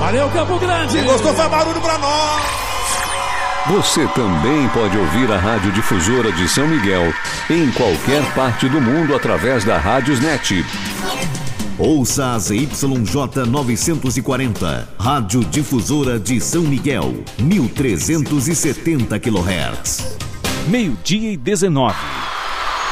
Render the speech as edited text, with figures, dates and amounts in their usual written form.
Valeu, Campo Grande! Quem gostou faz barulho pra nós! Você também pode ouvir a Rádio Difusora de São Miguel em qualquer parte do mundo através da Rádiosnet. Ouça a ZYJ 940, Rádio Difusora de São Miguel, 1370 kHz. 12:19.